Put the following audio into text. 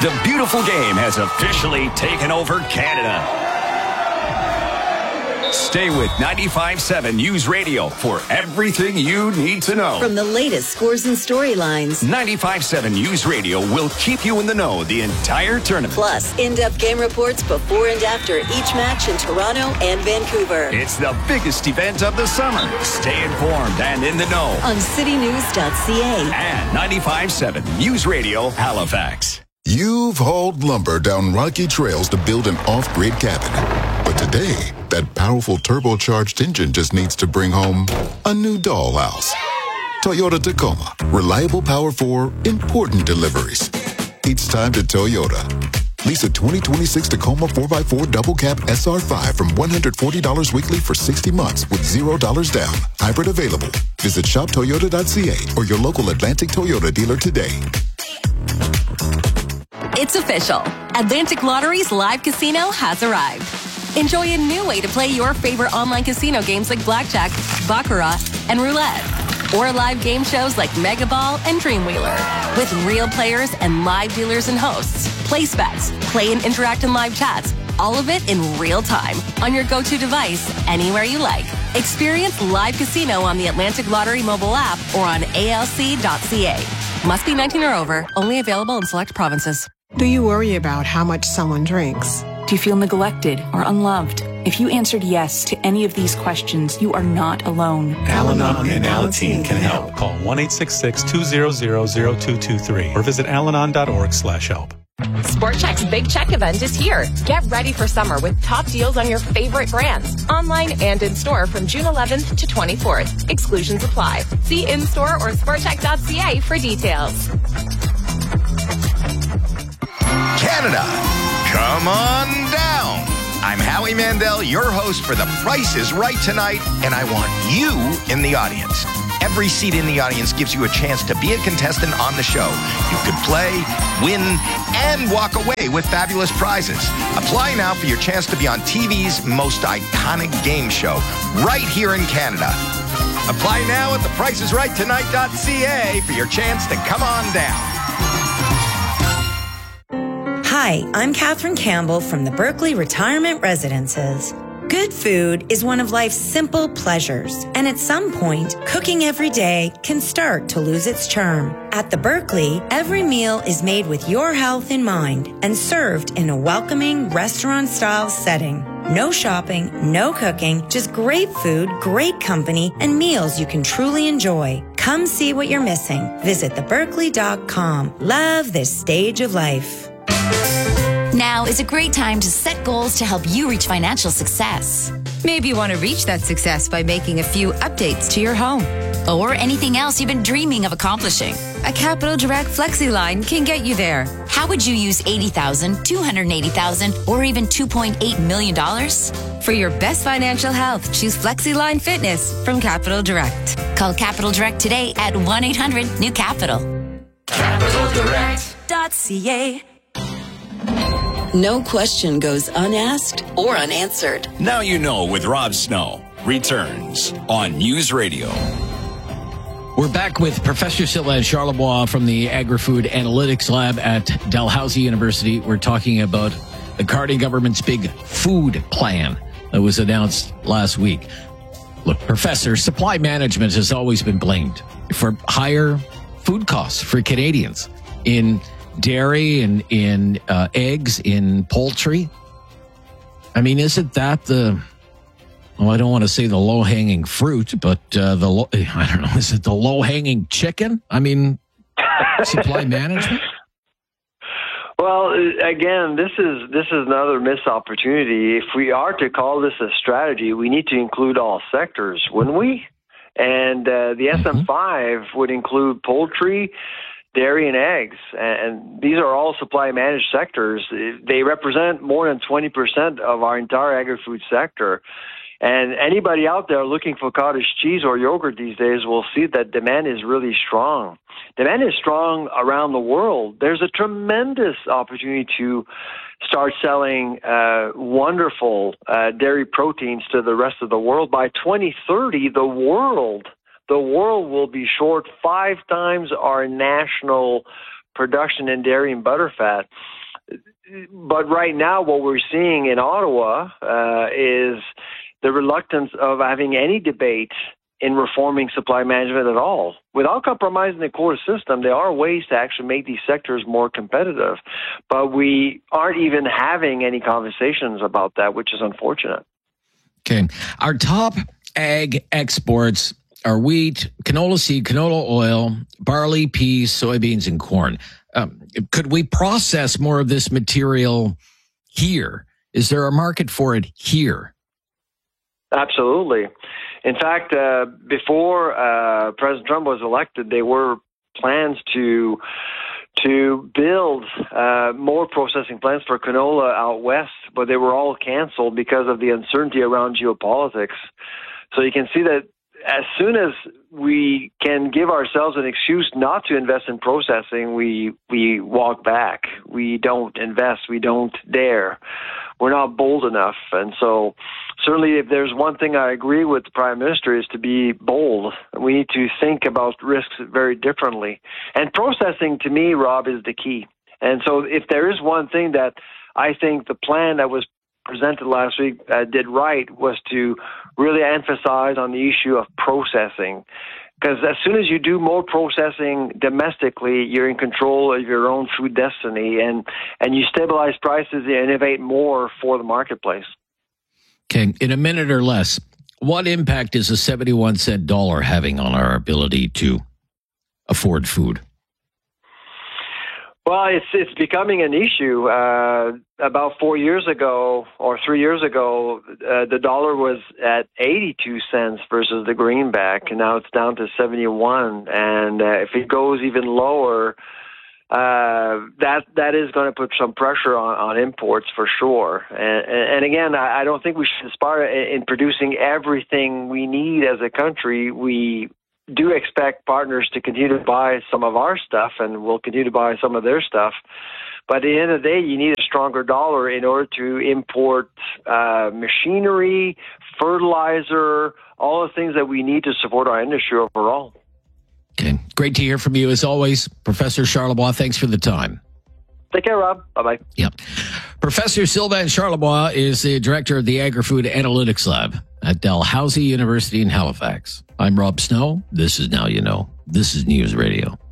The beautiful game has officially taken over Canada. Stay with 95.7 News Radio for everything you need to know. From the latest scores and storylines, 95.7 News Radio will keep you in the know the entire tournament. Plus, in-depth game reports before and after each match in Toronto and Vancouver. It's the biggest event of the summer. Stay informed and in the know on citynews.ca and 95.7 News Radio Halifax. You've hauled lumber down rocky trails to build an off-grid cabin. But today, that powerful turbocharged engine just needs to bring home a new dollhouse. Toyota Tacoma. Reliable power for important deliveries. It's time to Toyota. Lease a 2026 Tacoma 4x4 double cab SR5 from $140 weekly for 60 months with $0 down. Hybrid available. Visit shoptoyota.ca or your local Atlantic Toyota dealer today. It's official. Atlantic Lottery's live casino has arrived. Enjoy a new way to play your favorite online casino games like Blackjack, Baccarat, and Roulette. Or live game shows like Mega Ball and Dreamwheeler. With real players and live dealers and hosts. Place bets, play and interact in live chats. All of it in real time on your go-to device, anywhere you like. Experience live casino on the Atlantic Lottery mobile app or on alc.ca. Must be 19 or over. Only available in select provinces. Do you worry about how much someone drinks? Do you feel neglected or unloved? If you answered yes to any of these questions, you are not alone. Al-Anon and Alateen can help. Call 1-866-200-0223 or visit alanon.org/help. Sport Chek's Big Check event is here. Get ready for summer with top deals on your favorite brands, online and in-store from June 11th to 24th. Exclusions apply. See in-store or sportchek.ca for details. Canada, come on down. I'm Howie Mandel, your host for The Price is Right tonight, and I want you in the audience. Every seat in the audience gives you a chance to be a contestant on the show. You could play, win, and walk away with fabulous prizes. Apply now for your chance to be on TV's most iconic game show, right here in Canada. Apply now at thepriceisrighttonight.ca for your chance to come on down. Hi, I'm Catherine Campbell from the Berkeley Retirement Residences. Good food is one of life's simple pleasures, and at some point, cooking every day can start to lose its charm. At the Berkeley, every meal is made with your health in mind and served in a welcoming restaurant-style setting. No shopping, no cooking, just great food, great company, and meals you can truly enjoy. Come see what you're missing. Visit theberkeley.com. Love this stage of life. Now is a great time to set goals to help you reach financial success. Maybe you want to reach that success by making a few updates to your home. Or anything else you've been dreaming of accomplishing. A Capital Direct FlexiLine can get you there. How would you use $80,000, $280,000, or even $2.8 million? For your best financial health, choose FlexiLine Fitness from Capital Direct. Call Capital Direct today at 1-800-NEW-CAPITAL. CapitalDirect.ca. No question goes unasked or unanswered. Now you know with Rob Snow. Returns on News Radio. We're back with Professor Sylvain Charlebois from the Agri-Food Analytics Lab at Dalhousie University. We're talking about the Carney government's big food plan that was announced last week. Look, Professor, supply management has always been blamed for higher food costs for Canadians in dairy and in eggs, in poultry. I mean, isn't that well, I don't want to say the low-hanging fruit, but I don't know, is it the low-hanging chicken? I mean, supply management? Well, again, this is another missed opportunity. If we are to call this a strategy, we need to include all sectors, wouldn't we? And the SM5 would include poultry, dairy, and eggs. And these are all supply managed sectors. They represent more than 20% of our entire agri-food sector. And anybody out there looking for cottage cheese or yogurt these days will see that demand is really strong. Demand is strong around the world. There's a tremendous opportunity to start selling wonderful dairy proteins to the rest of the world. By 2030, the world will be short 5 times our national production in dairy and butterfat. But right now, what we're seeing in Ottawa is the reluctance of having any debate in reforming supply management at all. Without compromising the quota system, there are ways to actually make these sectors more competitive. But we aren't even having any conversations about that, which is unfortunate. Okay. Our top ag exports are wheat, canola seed, canola oil, barley, peas, soybeans, and corn. Could we process more of this material here? Is there a market for it here? Absolutely. In fact, before President Trump was elected, there were plans to build more processing plants for canola out west, but they were all canceled because of the uncertainty around geopolitics. So you can see that as soon as we can give ourselves an excuse not to invest in processing, we walk back. We don't invest. We don't dare. We're not bold enough. And so certainly if there's one thing I agree with the Prime Minister is to be bold. We need to think about risks very differently. And processing, to me, Rob, is the key. And so if there is one thing that I think the plan that was presented last week did right was to really emphasize on the issue of processing. Because as soon as you do more processing domestically, you're in control of your own food destiny, and you stabilize prices and innovate more for the marketplace. Okay, in a minute or less, what impact is a 71-cent dollar having on our ability to afford food? Well, it's becoming an issue. About 4 years ago or 3 years ago, the dollar was at 82 cents versus the greenback, and now it's down to 71. And if it goes even lower, that is going to put some pressure on imports for sure. And again, I don't think we should aspire in producing everything we need as a country. We do expect partners to continue to buy some of our stuff, and we'll continue to buy some of their stuff. But at the end of the day, you need a stronger dollar in order to import machinery, fertilizer, all the things that we need to support our industry overall. Okay. Great to hear from you as always. Professor Charlebois, thanks for the time. Take care, Rob. Bye-bye. Yep. Professor Sylvain Charlebois is the director of the Agri-Food Analytics Lab at Dalhousie University in Halifax. I'm Rob Snow. This is Now You Know. This is News Radio.